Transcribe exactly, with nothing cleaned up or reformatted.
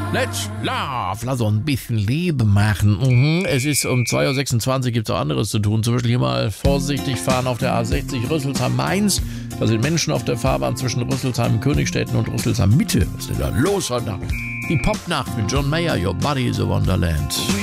Let's love. Lass uns ein bisschen Liebe machen. Mhm. Es ist um zwei Uhr sechsundzwanzig, gibt es auch anderes zu tun. Zum Beispiel hier mal vorsichtig fahren auf der A sechzig Rüsselsheim-Mainz. Da sind Menschen auf der Fahrbahn zwischen Rüsselsheim-Königstetten und Rüsselsheim-Mitte. Was ist denn da los heute Nacht? Die Popnacht mit John Mayer, Your Body is a Wonderland.